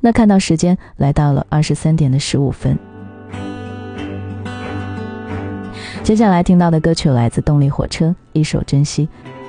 那看到时间来到了23点15分。接下来听到的歌曲来自动力火车，一首珍惜。